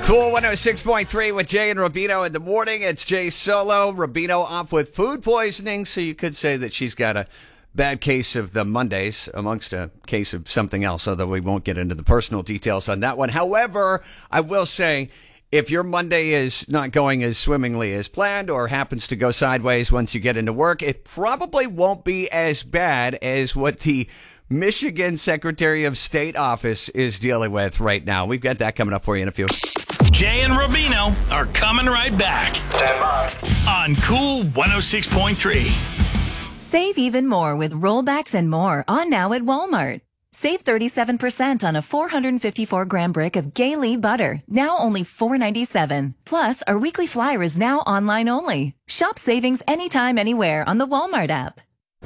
Cool 106.3 with Jay and Rubino in the morning. It's Jay solo. Rubino off with food poisoning, so you could say that she's got a bad case of the Mondays amongst a case of something else, although we won't get into the personal details on that one. However, I will say, if your Monday is not going as swimmingly as planned or happens to go sideways once you get into work, it probably won't be as bad as what the Michigan Secretary of State office is dealing with right now. We've got that coming up for you in a few. Jay and Rubino are coming right back. Stand by. On Cool 106.3. Save even more with rollbacks and more on now at Walmart. Save 37% on a 454-gram brick of Gay butter, now only $4.97. Plus, our weekly flyer is now online only. Shop savings anytime, anywhere on the Walmart app.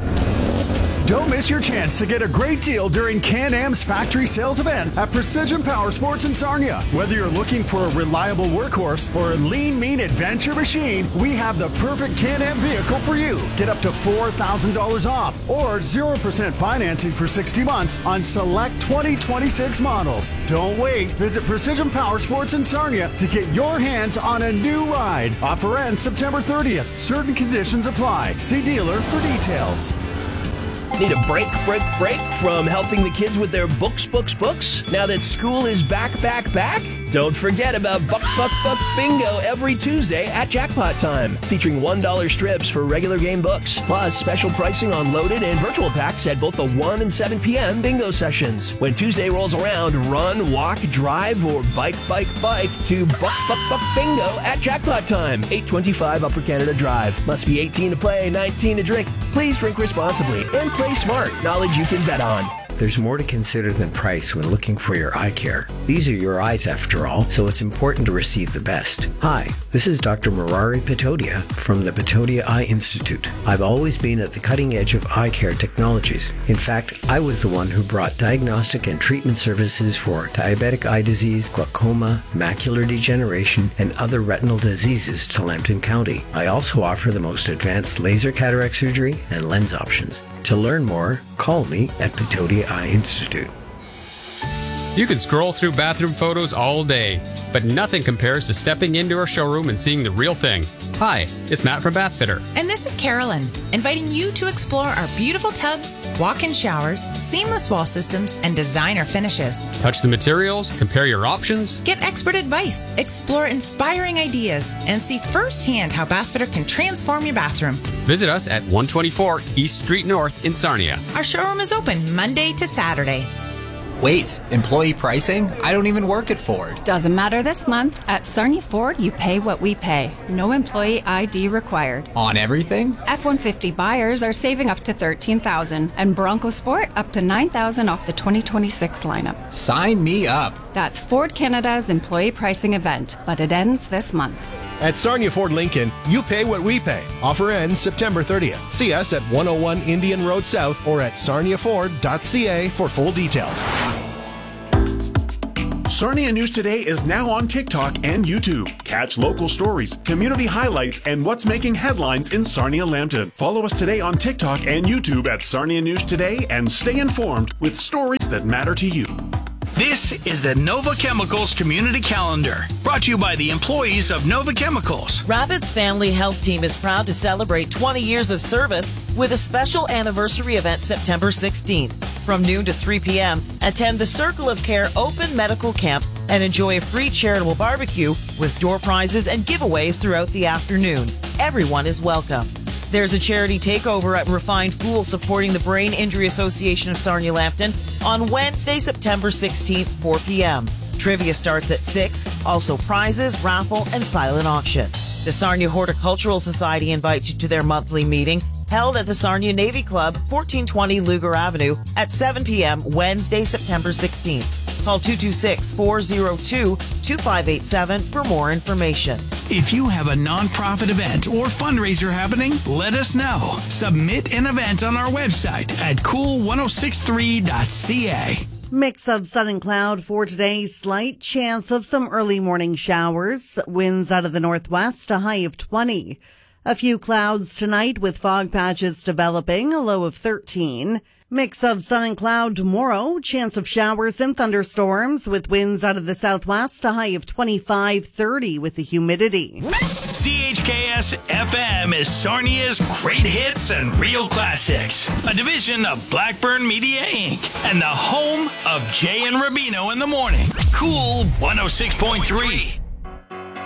Don't miss your chance to get a great deal during Can-Am's factory sales event at Precision Power Sports in Sarnia. Whether you're looking for a reliable workhorse or a lean, mean adventure machine, we have the perfect Can-Am vehicle for you. Get up to $4,000 off or 0% financing for 60 months on select 2026 models. Don't wait. Visit Precision Power Sports in Sarnia to get your hands on a new ride. Offer ends September 30th. Certain conditions apply. See dealer for details. Need a break from helping the kids with their books? Now that school is back? Don't forget about Buck Bingo every Tuesday at Jackpot Time, featuring $1 strips for regular game books, plus special pricing on loaded and virtual packs at both the 1 and 7 p.m. bingo sessions. When Tuesday rolls around, run, walk, drive, or bike to Buck Bingo at Jackpot Time, 825 Upper Canada Drive. Must be 18 to play, 19 to drink. Please drink responsibly and play smart. Knowledge you can bet on. There's more to consider than price when looking for your eye care. These are your eyes after all, so it's important to receive the best. Hi, this is Dr. Murari Patodia from the Patodia Eye Institute. I've always been at the cutting edge of eye care technologies. In fact, I was the one who brought diagnostic and treatment services for diabetic eye disease, glaucoma, macular degeneration, and other retinal diseases to Lambton County. I also offer the most advanced laser cataract surgery and lens options. To learn more, call me at Patodia Eye Institute. You can scroll through bathroom photos all day, but nothing compares to stepping into our showroom and seeing the real thing. Hi, it's Matt from Bathfitter. And this is Carolyn, inviting you to explore our beautiful tubs, walk-in showers, seamless wall systems, and designer finishes. Touch the materials, compare your options. Get expert advice, explore inspiring ideas, and see firsthand how Bathfitter can transform your bathroom. Visit us at 124 East Street North in Sarnia. Our showroom is open Monday to Saturday. Wait, employee pricing? I don't even work at Ford. Doesn't matter this month. At Sarnia Ford, you pay what we pay. No employee ID required. On everything? F-150 buyers are saving up to $13,000 and Bronco Sport up to $9,000 off the 2026 lineup. Sign me up. That's Ford Canada's employee pricing event, but it ends this month. At Sarnia Ford Lincoln, you pay what we pay. Offer ends September 30th. See us at 101 Indian Road South or at sarniaford.ca for full details. Sarnia News Today is now on TikTok and YouTube. Catch local stories, community highlights, and what's making headlines in Sarnia-Lambton. Follow us today on TikTok and YouTube at Sarnia News Today and stay informed with stories that matter to you. This is the Nova Chemicals Community Calendar, brought to you by the employees of Nova Chemicals. Rapids Family Health Team is proud to celebrate 20 years of service with a special anniversary event September 16th. From noon to 3 p.m., attend the Circle of Care Open Medical Camp and enjoy a free charitable barbecue with door prizes and giveaways throughout the afternoon. Everyone is welcome. There's a charity takeover at Refined Fool supporting the Brain Injury Association of Sarnia-Lambton on Wednesday, September 16th, 4 p.m. Trivia starts at 6, also prizes, raffle, and silent auction. The Sarnia Horticultural Society invites you to their monthly meeting held at the Sarnia Navy Club, 1420 Lugar Avenue at 7 p.m. Wednesday, September 16th. Call 226-402-2587 for more information. If you have a nonprofit event or fundraiser happening, let us know. Submit an event on our website at cool1063.ca. Mix of sun and cloud for today. Slight chance of some early morning showers. Winds out of the northwest, a high of 20. A few clouds tonight with fog patches developing, a low of 13. Mix of sun and cloud tomorrow. Chance of showers and thunderstorms with winds out of the southwest, a high of 25-30 with the humidity. CHKS FM is Sarnia's Great Hits and Real Classics, a division of Blackburn Media Inc. and the home of Jay and Rubino in the morning. Cool 106.3.